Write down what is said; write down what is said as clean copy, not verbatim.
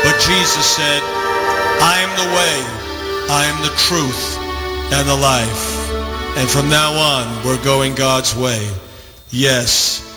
But Jesus said, I am the way, I am the truth, and the life. And from now on, we're going God's way. Yes,